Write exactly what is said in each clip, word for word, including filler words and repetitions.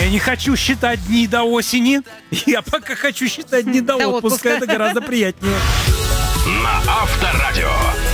Я не хочу считать дни до осени. Я пока хочу считать дни до, до отпуска. отпуска. Это гораздо приятнее. На Авторадио.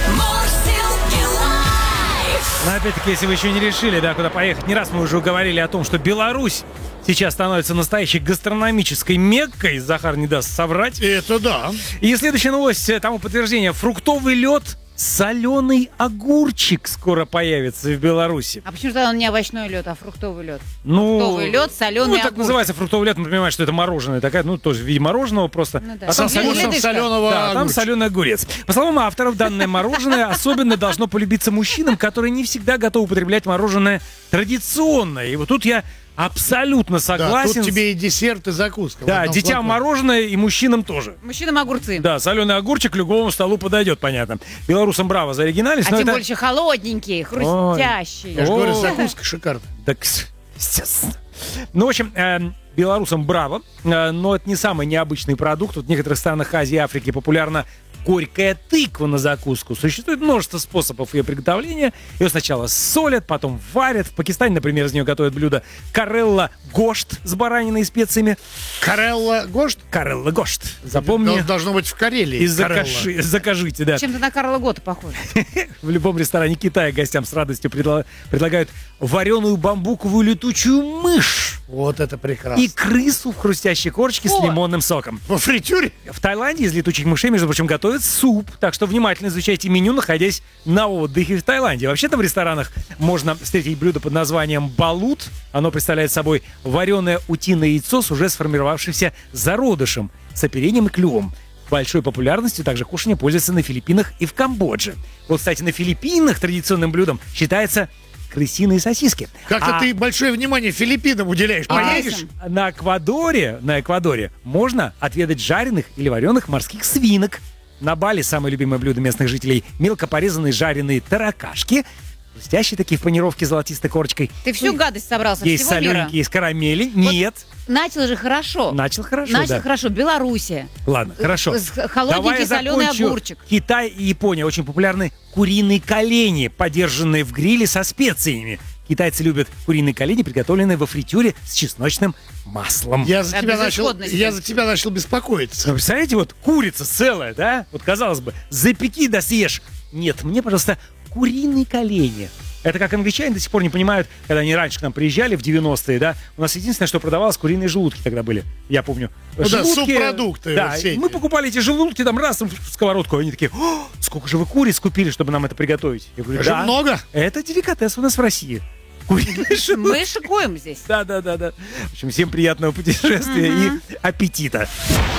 Но опять-таки, если вы еще не решили, да, куда поехать, не раз мы уже говорили о том, что Беларусь сейчас становится настоящей гастрономической Меккой. Захар не даст соврать. Это да. И следующая новость тому подтверждение. Фруктовый лед, соленый огурчик скоро появится в Беларуси. А почему тогда он не овощной лед, а фруктовый лед? Ну, фруктовый лед, соленый ну, огурчик. так называется фруктовый лед. Мы понимаем, что это мороженое такая, ну, тоже в виде мороженого просто. Ну, да. А там Со вкусом соленого да, там огурчика. соленый огурец. По словам авторов, данное мороженое особенно должно полюбиться мужчинам, которые не всегда готовы употреблять мороженое традиционное. И вот тут я абсолютно согласен. Да, тут тебе и десерт, и закуска. Да, детям флаконе. мороженое и мужчинам тоже. Мужчинам огурцы. Да, соленый огурчик к любому столу подойдет, понятно. Белорусам браво за оригинальность. А но тем это... более еще холодненькие, хрустящие. Я же О. говорю, закуска шикарная. Так, естественно. Ну, в общем, э, белорусам браво, э, но это не самый необычный продукт. Вот в некоторых странах Азии и Африки популярна горькая тыква на закуску. Существует множество способов ее приготовления. Ее сначала солят, потом варят. В Пакистане, например, из нее готовят блюдо карелла гошт с бараниной и специями. Карелла гошт? Карелла гошт. Запомни. Должно быть в Карелии. И закажи, закажите, да. Чем-то на Карла Гота похоже. В любом ресторане Китая гостям с радостью предла- предлагают вареную бамбуковую летучую мышь Вот это прекрасно. и крысу в хрустящей корочке с О! лимонным соком. Во фритюре? В Таиланде из летучих мышей, между прочим, готовят суп, так что внимательно изучайте меню, находясь на отдыхе в Таиланде. Вообще-то в ресторанах можно встретить блюдо под названием балут. Оно представляет собой вареное утиное яйцо с уже сформировавшимся зародышем, с оперением и клювом. Большой популярностью также кушанье пользуется на Филиппинах и в Камбодже. Вот, кстати, на Филиппинах традиционным блюдом считается крысиные сосиски. Как-то А- ты большое внимание Филиппинам уделяешь. а Поедешь? на Эквадоре, на Эквадоре можно отведать жареных или вареных морских свинок. На Бали самое любимое блюдо местных жителей – мелко порезанные жареные таракашки, хрустящие такие в панировке золотистой корочкой. Ты всю гадость собрался, Есть всего мира. солененькие из карамели. Нет. Начал же хорошо. Начал хорошо, Начал да. хорошо. Белоруссия. Ладно, хорошо. С- холодненький Давай я соленый закончу. огурчик. Китай и Япония очень популярны куриные колени, подержанные в гриле со специями. Китайцы любят куриные колени, приготовленные во фритюре с чесночным маслом. Я за, От тебя начал, безысходности. я за тебя начал беспокоиться. Вы представляете, вот курица целая, да? Вот казалось бы, запеки да съешь. Нет, мне, пожалуйста, куриные колени. Это как англичане до сих пор не понимают, когда они раньше к нам приезжали в девяностые, да? У нас единственное, что продавалось, куриные желудки тогда были. Я помню. Ну да, субпродукты Да, вот все эти. мы покупали эти желудки там раз в сковородку. Они такие: «О, сколько же вы куриц купили, чтобы нам это приготовить?» Я говорю: Даже да. много? Это деликатес у нас в России. Куриные желудки. Мы шикуем здесь. Да, да, да, да. В общем, всем приятного путешествия и аппетита.